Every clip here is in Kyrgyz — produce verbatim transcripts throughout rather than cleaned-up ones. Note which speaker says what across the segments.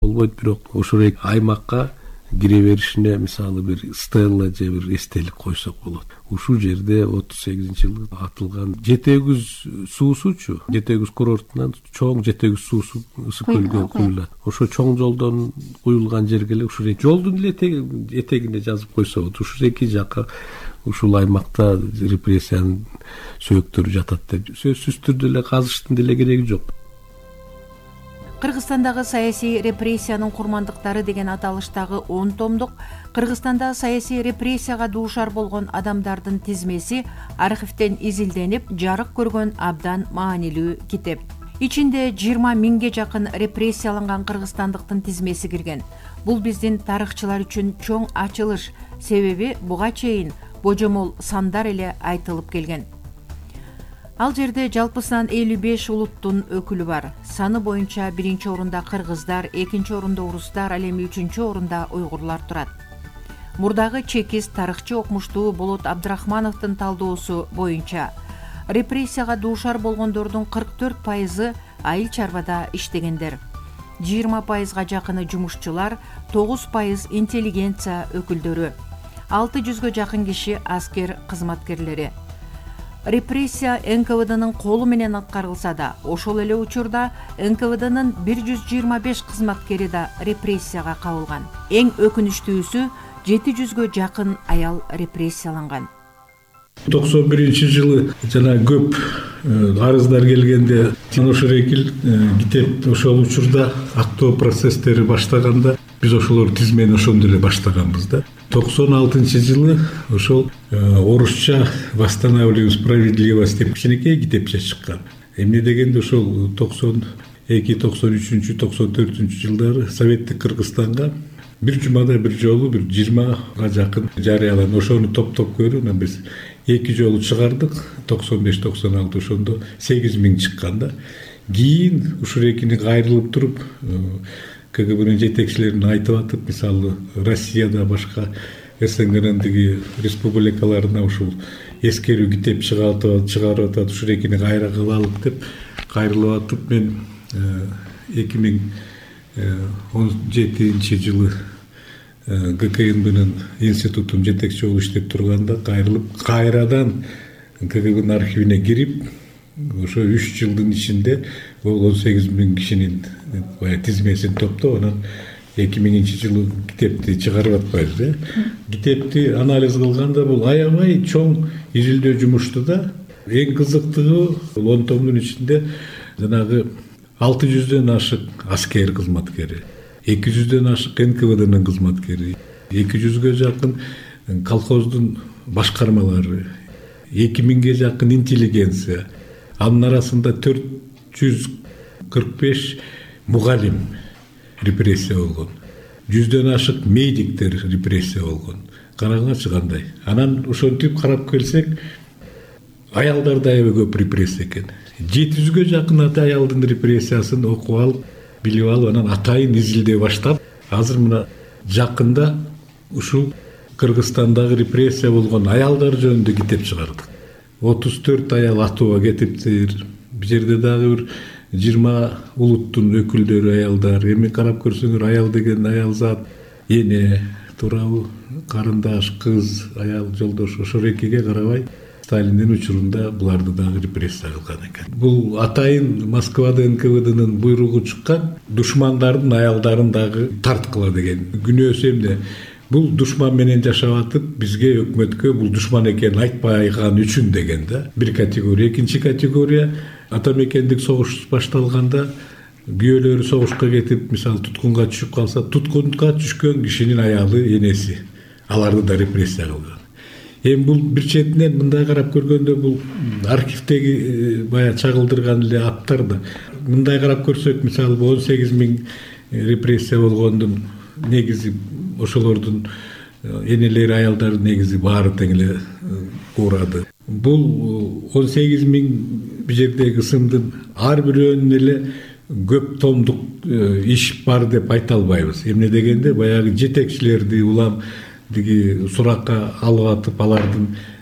Speaker 1: болбойт, бирок ошол аймакка кире беришине мисалы бир стелла же бир эстелик койсок болот. Ушул жерде отуз сегизинчи жылы атылган Жетегүз суусучу, Жетегүз курортунан чоң Жетегүз суусу ысык көлгө куюлат. Ошо чоң жолдон куюлган жерге эле ушул жолдун эле этегине жазып койсо болот. Ушул эки жакка ушул аймакта репрессиянын сөөктөрү жатат деп сөзсүз түрдө эле казыштын деле кереги жок.
Speaker 2: Кыргызстандагы саясий репрессиянын курмандыктары деген аталыштагы он томдук Кыргызстанда саясий репрессияга дуушар болгон адамдардын тизмеси архивден изилденип, жарык көргөн абдан маанилүү китеп. Ичинде жыйырма миңге жакын репрессияланган кыргызстандыктын тизмеси кирген. Бул биздин тарыхчылар үчүн чоң ачылыш, себеби буга чейин божомол сандар эле айтылып келген. Ал жерде жалпысынан элүү беш улуттун өкүлү бар. Саны боюнча биринчи орунда кыргыздар, экинчи орунда орустар, ал эми үчүнчү орунда уйгурлар турат. Мурдагы чекист тарыхчы окумуштуу Болот Абдрахмановдун талдоосу боюнча репрессияга дуушар болгондордун кырк төрт пайызы айыл чарбада иштегендер. жыйырма пайызга жакыны жумушчулар, тогуз пайыз интеллигенция өкүлдөрү, алты жүзгө жакын киши аскер кызматкерлери. Репрессия эн ка вэ дэнин колу менен аткарылса да, ошол эле учурда эн ка вэ дэнин бир жүз жыйырма беш кызматкери да репрессияга кабылган. Эң өкүнүчтүүсү жети жүзгө жакын аял репрессияланган.
Speaker 3: токсон биринчи жылы жана көп арыздар келгенде ошол экил китеп ошол учурда актоо процесстери баштаганда биз ошолор тизмени ошондо эле баштаганбыз да. токсон алтынчы жылы ошол орусча «Восстанавливаем справедливость» деп кичинекей китепче чыккан. Эмне дегенде ошол токсон эки, токсон үчүнчү, токсон төртүнчү жылдары Советтик Кыргызстанга бир жумада бир жолу бир жыйырмага жакын жарыяланды. Ошону топтоп көрүп, биз эки жолу чыгардык. токсон беш, токсон алты ошондо сегиз миң чыккан да. Кийин ушул экини кайрылып туруп ка гэ бэнин жетекчилерин айтып атып, мисалы Россияда башка эс эн гэдеги республикаларына ушул эскерүү китеп чыгарып атат, ушул экини кайра кылалык деп кайрылып атып, мен эки миң он жетинчи жылы гэ ка эн бэнин институтун жетекчи болуп иштеп турганда кайрылып кайрадан ка гэ бэнин архивине кирип, ошо үч жылдын ичинде бул он сегиз миң кишинин тизмесин топтоп, анан эки миңинчи жылы китепти чыгарып атпайбыз э. Китепти анализ кылганда бул аябай чоң изилдөө жумушту да. Эң кызыктыгы бул он томдун ичинде жанагы алты жүздөн ашык аскер кызматкери, эки жүздөн ашык эн ка вэ дэнин кызматкери, эки жүзгө жакын колхоздун башкармалары, эки миңге жакын интеллигенция, анын арасында төрт жүз кырк беш мугалим репрессия болгон, жүздөн ашык медиктер репрессия болгон. Караңачы кандай. Анан ошентип карап келсек, аялдар да аябай көп репрессия экен. жети жүзгө жакын аялдын репрессиясын окуп алып, билип алып, анан атайын изилдей баштап, азыр мына жакында ушул Кыргызстандагы репрессия болгон аялдар жөнүндө китеп чыгардык. отуз төрт аял атууга кетиптир. Бул жерде дагы бир жыйырма улуттун өкүлдөрү аялдар. Эми карап көрсөңөр, аял деген аял зат, эне, туурабы, карындаш, кыз, аял, жолдош, ошол экиге карабай Сталиндин учурунда буларды дагы репрессия кылган экен. Бул атайын Москвада эн ка вэ дэнин буйругу чыккан, душмандардын аялдарын дагы тарткыла деген. Күнөөсү эмне? Бул душман менен жашап атып, бизге өкмөткө бул душман экенин айтпайган үчүн деген да. Бир категория. Экинчи категория, ата мекендик согуш башталганда күйөөлөрү согушка кетип, мисалы туткунга түшүп калса, туткунга түшкөн кишинин аялы, энеси, аларды да репрессия кылган. Эми бул бир четинен мындай карап көргөндө бул архивдеги бая чагылдырган эле аттар да. Мындай карап көрсөк, мисалы он сегиз миң репрессия болгондун негизи ошолордун энелери, аялдары негизи баары тең эле уурады. Бул он сегиз миң бул жердеги ысымдын ар бирөөнүн эле көп томдук иш бар деп айта албайбыз. Эмне дегенде, баягы жетекчилерди улам диги суракка алып атып, алардын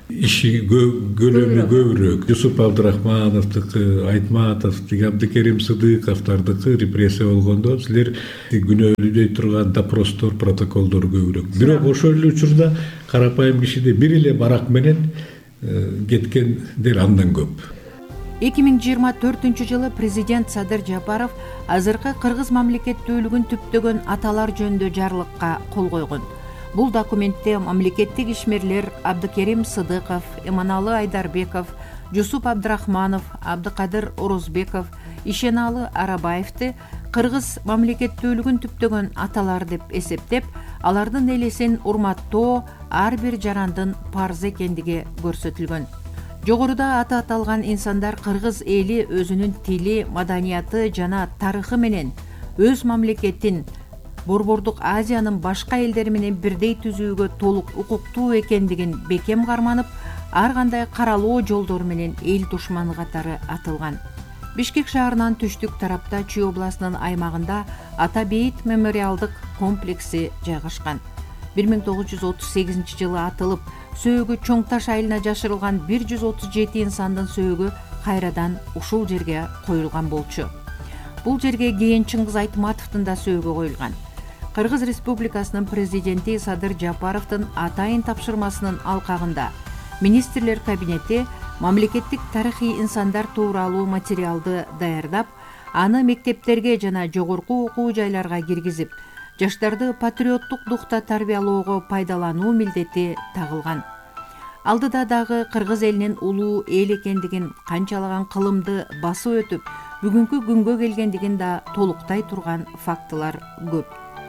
Speaker 3: иши көлөмү көбүрөөк. Жусуп Абдрахмановдуку, Айтматов, Абдыкерим Сыдыковдардыкы репрессия болгондо силер күнөөлүдөй турган допростор, протоколдор көбүрөөк. Бирок ошол эле учурда карапайым кишиде бир эле барак менен кеткендер андан көп.
Speaker 2: эки миң жыйырма төртүнчү жылы президент Садыр Жапаров азыркы кыргыз мамлекеттүүлүгүн түптөгөн аталар жөнүндө жарлыкка кол койгон. Бул документте мамлекеттик ишмерлер Абдыкерим Сыдыков, Эманалы Айдарбеков, Жусуп Абдрахманов, Абдыкадыр Орозбеков, Ишеналы Арабаевди кыргыз мамлекеттүүлүгүн түптөгөн аталар деп эсептеп, алардын элесин урматтоо ар бир жарандын парыз экендиги көрсөтүлгөн. Жогоруда аты аталган инсандар кыргыз эли өзүнүн тили, маданияты жана тарыхы менен өз мамлекетин Борбордук Азиянын башка элдери менен бирдей түзүүгө толук укуктуу экендигин бекем карманып, ар кандай каралоо жолдору менен эл душманы катары атылган. Бишкек шаарынан түштүк тарапта Чүй областынын аймагында Ата Бейит мемориалдык комплекси жайгашкан. бир миң тогуз жүз отуз сегизинчи жылы атылып, сөөгү Чоң Таш айылына жашырылган бир жүз отуз жети инсандын сөөгү кайрадан ушул жерге коюлган болчу. Бул жерге кийин Чыңгыз Айтматовдун да сөөгү коюлган. Кыргыз Республикасынын президенти Садыр Жапаровдун атайын тапшырмасынын алкагында министрлер кабинети мамлекеттик тарыхый инсандар тууралуу материалды даярдап, аны мектептерге жана жогорку окуу жайларга киргизип, жаштарды патриоттук духта тарбиялоого пайдалануу милдети тагылган. Алдыда дагы кыргыз элинин улуу эл экендигин канчалаган кылымды басып өтүп, бүгүнкү күнгө келгендигин да толуктай турган фактылар көп.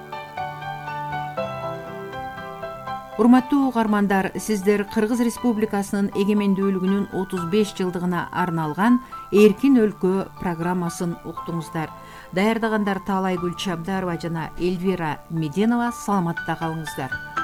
Speaker 2: Урматтуу угармандар, сиздер Кыргыз Республикасынын эгемендүүлүгүнүн отуз беш жылдыгына арналган Эркин өлкө программасын уктуңуздар. Даярдагандар Таалайгүл Чабдарова жана Эльвира Меденова. Саламатта калыңыздар.